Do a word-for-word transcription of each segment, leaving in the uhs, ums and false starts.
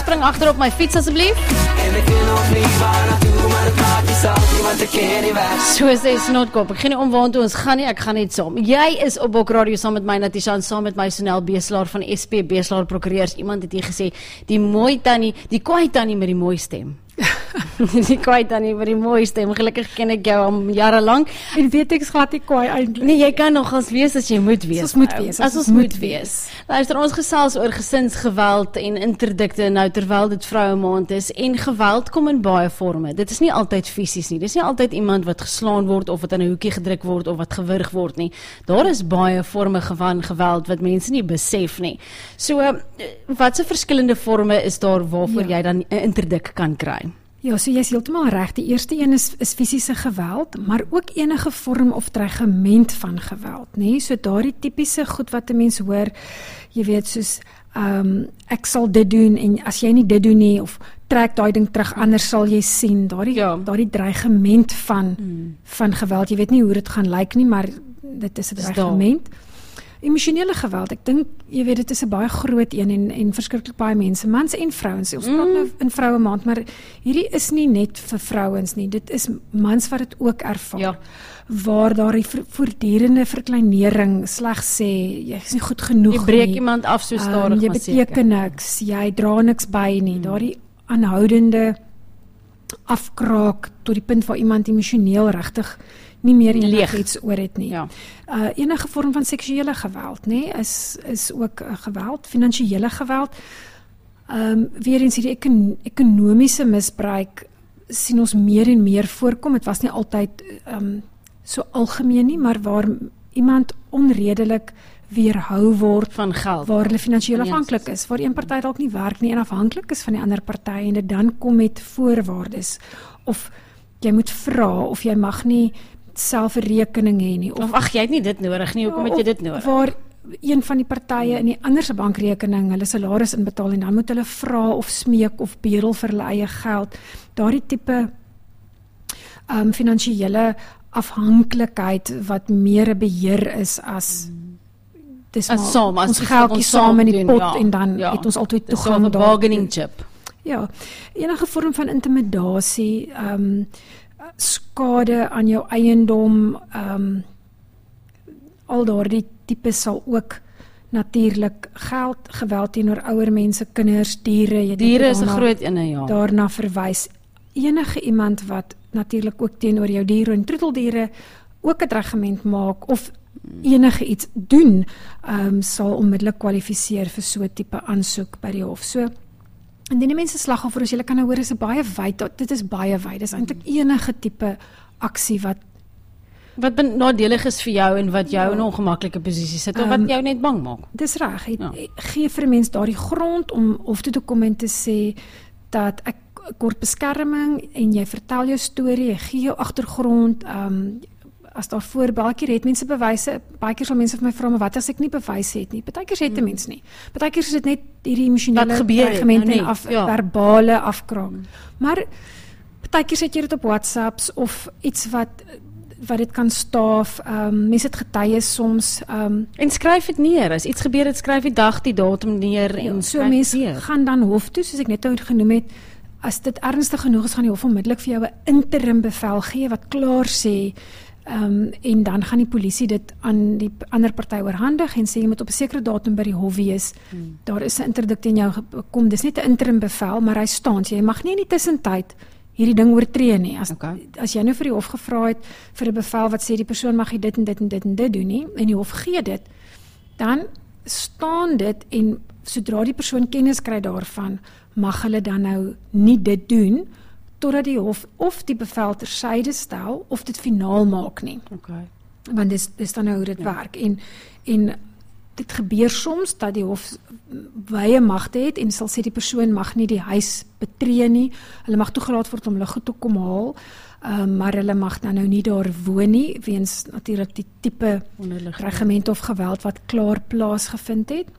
spring agter op my fiets asseblief. So sê Snotkop, ek gaan nie omwaand toe, ons gaan nie, ek gaan net saam. Jy is op Bok Radio saam met my Natisha en saam met my Sonel Beeslaar van S P Beeslaar Prokureurs. Iemand het hier gesê, die mooi tannie, die kwaai tannie met die mooi stem. Die kwaai tannie met die mooi stem. Gelukkig ken ek jou al jare lank. En weet ek glad nie kwaai eintlik. Nee, jy kan nogals wees as jy moet wees. As ons moet wees. As ons moet wees. Luister, ons gesels oor gesinsgeweld en interdikte nou terwyl dit vroue maand is en geweld kom in baie forme. Dit is nie altyd fisies nie. Dis nie altyd iemand wat geslaan word of wat in 'n hoekie gedruk word of wat gewurg word nie. Daar is baie forme van geweld wat mense nie besef nie. So, watse verskillende forme is daar waarvoor Ja. jy dan 'n interdik kan kry? Ja, so jy is heeltemal reg. Die eerste een is is fisiese geweld, maar ook enige vorm of dreigement van geweld, nê? So daardie tipiese goed wat 'n mens hoor, jy weet, soos ehm um, ek sal dit doen en as jy nie dit doen nie of trek daai ding terug anders sal jy sien. Daardie Ja. daardie dreigement van Hmm. van geweld. Jy weet nie hoe dit gaan lyk nie, maar dit is 'n Dis dreigement. Emosionele geweld, ek dink, jy weet, dit is 'n baie groot een en, en verskriklik baie mense, mans en vrouens, ons praat Mm. nou in vroue maand, maar hierdie is nie net vir vrouens nie, dit is mans wat dit ook ervaar, Ja. waar daar die vo- voortdurende verkleinering, slegs sê, jy is nie goed genoeg Jy breek nie, iemand af so um, stadig jy maar beteken seker. niks, jy dra niks by nie, daardie aanhoudende afkraak tot die punt waar iemand emosioneel regtig nie meer Leeg. iets oor het nie. Ja. Uh, enige vorm van seksuele geweld, nê, is is ook uh, geweld, finansiële geweld. Ehm um, weer eens hierdie ekon ekonomiese misbruik sien ons meer en meer voorkom. Dit was nie altyd ehm um, so algemeen nie, maar waar iemand onredelik weerhou word Van geld. waar hulle finansiëel Ja, afhanklik is, waar die een party dalk nie werk nie en afhanklik is van die ander party en dit dan kom met voorwaardes of jy moet vra of jy mag nie self 'n rekening hê nie Of ag, jy het nie dit nodig nie, hoekom het jy dit nodig? waar een van die partye in die ander se bankrekening hulle salaris inbetaal en dan moet hulle vra of smeek of bedel vir hulle eie geld. Daardie tipe um, finansiële afhanklikheid wat meer 'n beheer is as dis As saam, as ons iets wat geldjie ons saam saam in die doen, pot ja, en dan ja. het ons altyd Dis so toegang 'n daartoe. bargaining chip. Ja, enige vorm van intimidasie, ehm um, skade aan jou eiendom, ehm um, al daardie tipe sal ook natuurlik geld, geweld teenoor ouer mense, kinders, diere, jy het Diere is 'n daarna- groot ene, ja. daarna verwys. Enige iemand wat natuurlik ook teenoor jou diere en troeteldiere ook 'n dreigement maak of enige iets doen, um, sal onmiddellik kwalifiseer vir so 'n tipe aansoek by die hof. So indien die mense slagoffer is, jy kan nou hoor, is 'n baie wyd, dit is baie wyd. Dis eintlik enige tipe aksie wat Wat nadelig is vir jou en wat jou Ja. in 'n ongemaklike posisie sit of Um, wat jou net bang maak. dis reg. Ja. Ja. Gee vir 'n mens daardie grond om hof toe te kom en te sê dat ek kort beskerming en jy vertel jou storie, jy gee jou agtergrond, ehm um, as daar voor baie keer het mense bewyse, baie keer sal mense vir my vra, maar wat as ek nie bewyse het nie? Partykeer het 'n mens nie. Partykeer is dit net hierdie emosionele Wat gebeur het, dreigemente nou en net, af, ja. verbale afkraak. Maar partykeer sit jy dit op WhatsApps of iets wat wat dit kan staaf. Ehm um, mense het getuies soms ehm um, En skryf dit neer. As iets gebeur het, skryf die dag, die datum neer en Ja, so skryf mense neer. gaan dan hof toe, soos ek net nou genoem het, as dit ernstig genoeg is, gaan die hof onmiddellik vir jou 'n interim bevel gee wat klaar sê, um, en dan gaan die polisie dit aan die ander party oorhandig en sê jy moet op 'n sekere datum by die hof wees. Hmm. Daar is 'n interdikt in jou gekom. Dis net 'n interim bevel, maar hy staan, so jy mag nie in die tussentyd hierdie ding oortree nie. As Okay. as jy nou vir die hof gevra het vir 'n bevel wat sê die persoon mag jy dit en dit en dit en dit doen nie, en die hof gee dit, dan staan dit en sodra die persoon kennis kry daarvan, mag hulle dan nou nie dit doen totdat die hof of die bevel tersyde stel of dit finaal maak nie. Okay. Want dis dis dan nou hoe dit ja. werk en en dit gebeur soms dat die hof wye magte het en sal sê die persoon mag nie die huis betree nie. Hulle mag toegelaat word om hulle goed te kom haal, um, maar hulle mag dan nou nie daar woon nie weens natuurlik die tipe regiment of geweld wat klaar plaasgevind het.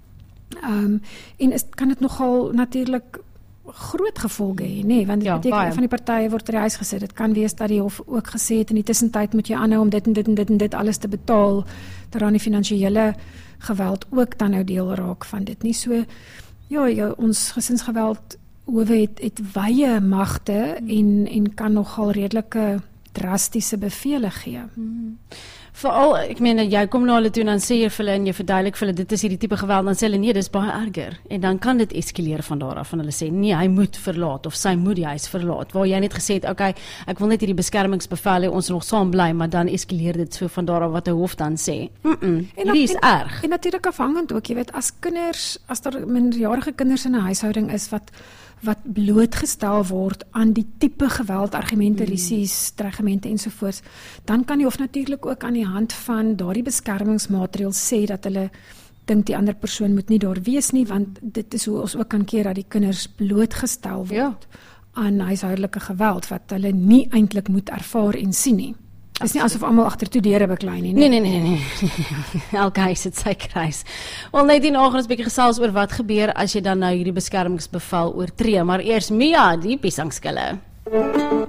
Um, en is, kan dit nogal natuurlik groot gevolge hê, nee, want dit ja, beteken baie. van die partye word ter huis gesit. Dit kan wees dat die hof ook gesê het in die tussentyd moet jy aanhou om dit en dit en dit en dit alles te betaal, dat dan die finansiële geweld ook dan nou deel raak van dit nie. So Ja, ja, ons gesinsgeweld howe het, het wye magte en, en kan nogal redelike drastiese bevele gee. Hmm. Veral, ek meen, jy kom na hulle toe en dan sê jy vir hulle en jy verduidelik vir hulle, dit is hierdie tipe geweld, dan sê hulle, nee, dis baie erger. En dan kan dit eskaleer van daar af, en hulle sê, nee, hy moet verlaat, of sy moet die huis verlaat, waar jy net gesê het, okay, ek wil net hierdie beskermingsbevel hê, ons nog saam bly, maar dan eskaleer dit so van daar af wat 'n hof dan sê. Mm -mm, hierdie is en, erg. En natuurlik afhangend ook, jy weet, as kinders, as daar minderjarige kinders in 'n huishouding is wat wat blootgestel word aan die tipe geweld, argumente, risies, dreigemente ensovoorts, dan kan die hof natuurlik ook aan die hand van daardie beskermingsmaatreëls sê dat hulle dink die ander persoon moet nie daar wees nie, want dit is hoe ons ook kan keer dat die kinders blootgestel word ja. aan huishoudelike geweld, wat hulle nie eintlik moet ervaar en sien nie. Dit is nie asof almal agtertoe deure beklei nie. Nee, nee, nee, nee. Elke huis het sy kruis. Wel, net die nog ons 'n bietjie gesels oor wat gebeur as jy dan nou hierdie beskermingsbevel oortree, maar eers Mia, die piesangskille.